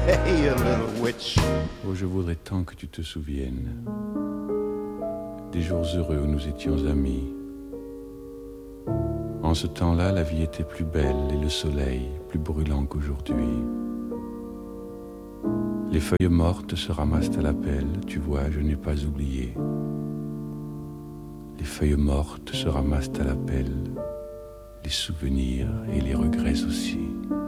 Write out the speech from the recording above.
Hey, you little witch. Oh, je voudrais tant que tu te souviennes des jours heureux où nous étions amis. En ce temps-là, la vie était plus belle et le soleil plus brûlant qu'aujourd'hui. Les feuilles mortes se ramassent à la pelle, tu vois, je n'ai pas oublié. Les feuilles mortes se ramassent à la pelle, les souvenirs et les regrets aussi.